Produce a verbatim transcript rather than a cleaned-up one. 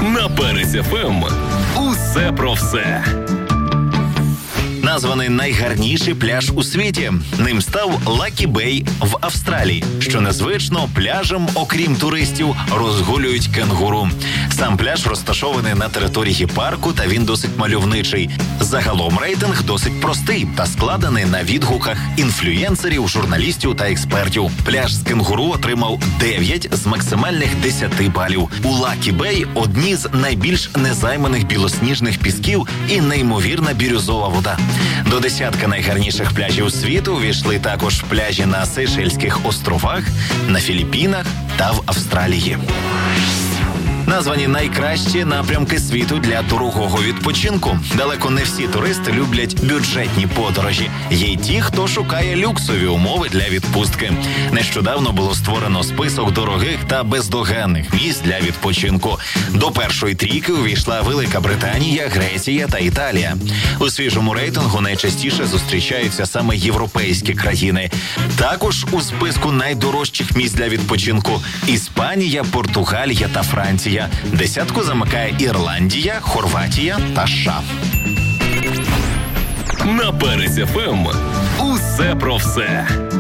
На Перець еф ем усе про все. Названий найгарніший пляж у світі. Ним став Лакі Бей в Австралії. Що незвично, пляжем, окрім туристів, розгулюють кенгуру. Сам пляж розташований на території парку, та він досить мальовничий. Загалом рейтинг досить простий та складений на відгуках інфлюєнсерів, журналістів та експертів. Пляж з кенгуру отримав дев'ять з максимальних десяти балів. У Лакі Бей одні з найбільш незайманих білосніжних пісків і неймовірна бірюзова вода. До десятка найгарніших пляжів світу увійшли також пляжі на Сейшельських островах, на Філіппінах та в Австралії. Названі найкращі напрямки світу для дорогого відпочинку. Далеко не всі туристи люблять бюджетні подорожі. Є й ті, хто шукає люксові умови для відпустки. Нещодавно було створено список дорогих та бездоганних місць для відпочинку. До першої трійки увійшла Велика Британія, Греція та Італія. У свіжому рейтингу найчастіше зустрічаються саме європейські країни. Також у списку найдорожчих місць для відпочинку – Іспанія, Португалія та Франція. Десятку замикає Ірландія, Хорватія та США. На Перець еф ем усе про все.